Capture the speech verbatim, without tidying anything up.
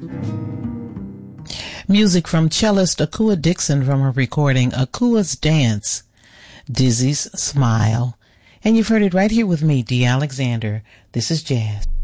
Music from cellist Akua Dixon from her recording Akua's Dance, Dizzy's Smile. And you've heard it right here with me, Dee Alexander. This is Jazz.